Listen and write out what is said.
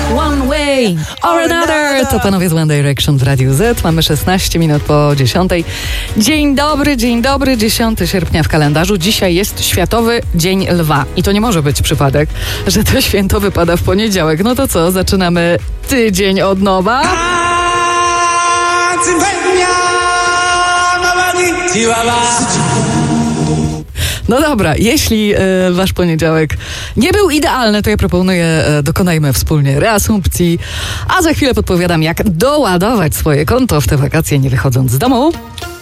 One way or another. To panowie z One Direction w Radiu Z. Mamy 16 minut po 10. Dzień dobry, 10 sierpnia w kalendarzu. Dzisiaj jest Światowy Dzień Lwa. I to nie może być przypadek, że to święto wypada w poniedziałek. No to co, zaczynamy tydzień od nowa? No dobra, jeśli wasz poniedziałek nie był idealny, to ja proponuję, dokonajmy wspólnie reasumpcji, a za chwilę podpowiadam, jak doładować swoje konto w te wakacje, nie wychodząc z domu.